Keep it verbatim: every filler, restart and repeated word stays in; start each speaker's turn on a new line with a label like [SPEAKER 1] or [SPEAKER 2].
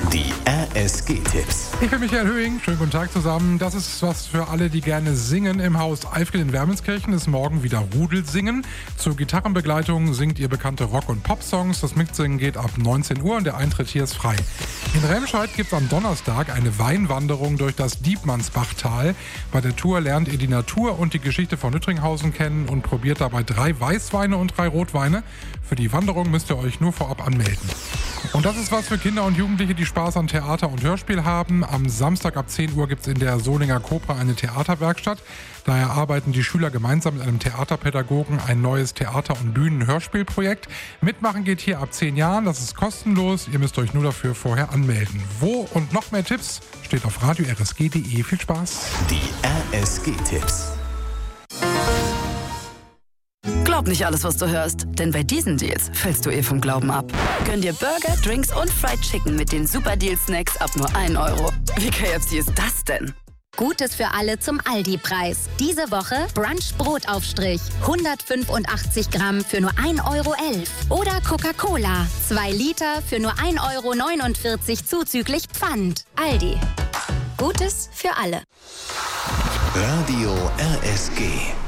[SPEAKER 1] Die R S G-Tipps.
[SPEAKER 2] Ich bin Michael Höhing, schönen guten Tag zusammen. Das ist was für alle, die gerne singen. Im Haus Eifel in Wermelskirchen ist morgen wieder Rudelsingen. Zur Gitarrenbegleitung singt ihr bekannte Rock- und Pop-Songs. Das Mitsingen geht ab neunzehn Uhr und der Eintritt hier ist frei. In Remscheid gibt es am Donnerstag eine Weinwanderung durch das Diebmannsbachtal. Bei der Tour lernt ihr die Natur und die Geschichte von Nüttringhausen kennen und probiert dabei drei Weißweine und drei Rotweine. Für die Wanderung müsst ihr euch nur vorab anmelden. Und das ist was für Kinder und Jugendliche, die Spaß an Theater und Hörspiel haben. Am Samstag ab zehn Uhr gibt es in der Solinger Cobra eine Theaterwerkstatt. Daher arbeiten die Schüler gemeinsam mit einem Theaterpädagogen ein neues Theater- und Bühnen-Hörspielprojekt. Mitmachen geht hier ab zehn Jahren, das ist kostenlos. Ihr müsst euch nur dafür vorher anmelden. Wo und noch mehr Tipps steht auf radio r s g punkt d e. Viel Spaß!
[SPEAKER 1] Die R S G-Tipps.
[SPEAKER 3] Glaub nicht alles, was du hörst, denn bei diesen Deals fällst du eh vom Glauben ab. Gönn dir Burger, Drinks und Fried Chicken mit den Super Deal Snacks ab nur ein Euro. Wie K F C ist das denn?
[SPEAKER 4] Gutes für alle zum Aldi-Preis. Diese Woche Brunch Brotaufstrich. hundertfünfundachtzig Gramm für nur ein Euro elf. Oder Coca-Cola. zwei Liter für nur ein Euro neunundvierzig zuzüglich Pfand. Aldi. Gutes für alle.
[SPEAKER 1] Radio R S G.